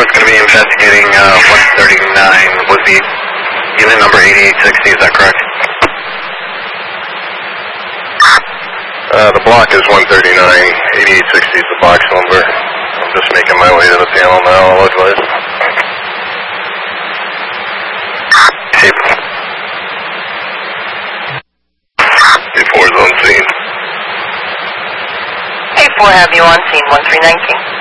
is going to be investigating 139. Was the unit number 8860, is that correct? The block is 139. 8860 is the box number. I'm just making my way to the panel now. I'll advise. A4 is on scene. A4 have you on scene, 1319.